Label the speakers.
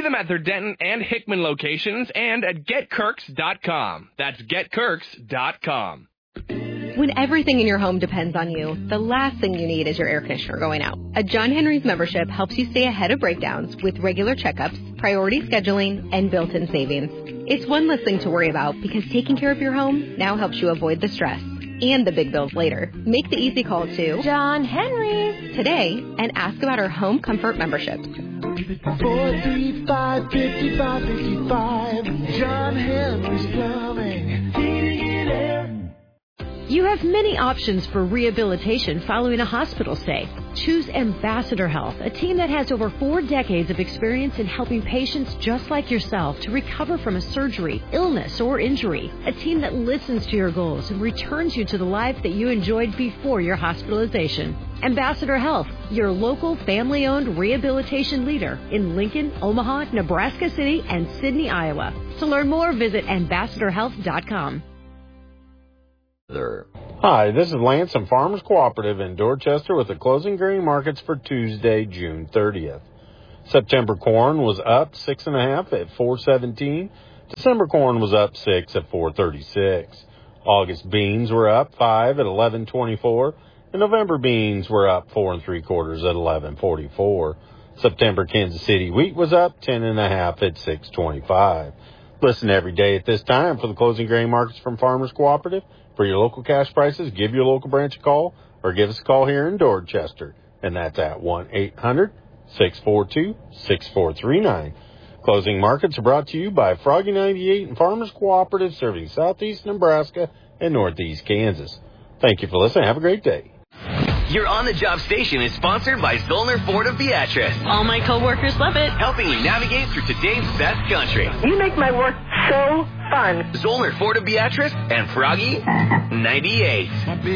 Speaker 1: them at their Denton and Hickman locations and at GetKirks.com. That's GetKirks.com.
Speaker 2: When everything in your home depends on you, the last thing you need is your air conditioner going out. A John Henry's membership helps you stay ahead of breakdowns with regular checkups, priority scheduling, and built-in savings. It's one less thing to worry about because taking care of your home now helps you avoid the stress and the big bills later. Make the easy call to
Speaker 3: John Henry's
Speaker 2: today and ask about our home comfort memberships.
Speaker 4: 435-5555. John Henry's Plumbing. Heating and air.
Speaker 3: You have many options for rehabilitation following a hospital stay. Choose Ambassador Health, a team that has over 4 decades of experience in helping patients just like yourself to recover from a surgery, illness, or injury. A team that listens to your goals and returns you to the life that you enjoyed before your hospitalization. Ambassador Health, your local family-owned rehabilitation leader in Lincoln, Omaha, Nebraska City, and Sidney, Iowa. To learn more, visit ambassadorhealth.com.
Speaker 5: Hi, this is Lance from Farmers Cooperative in Dorchester with the closing grain markets for Tuesday, June 30th. September corn was up 6.5 at $4.17. December corn was up 6 at $4.36. August beans were up 5 at $11.24, and November beans were up 4 3/4 at $11.44. September Kansas City wheat was up 10.5 at $6.25. Listen every day at this time for the closing grain markets from Farmers Cooperative. For your local cash prices, give your local branch a call or give us a call here in Dorchester. And that's at 1-800-642-6439. Closing markets are brought to you by Froggy 98 and Farmers Cooperative, serving southeast Nebraska and northeast Kansas. Thank you for listening. Have a great day.
Speaker 6: Your on-the-job station is sponsored by Zollner Ford of Beatrice.
Speaker 7: All my coworkers love it.
Speaker 6: Helping you navigate through today's best country.
Speaker 8: You make my work so fun.
Speaker 6: Zollner Ford of Beatrice and Froggy 98.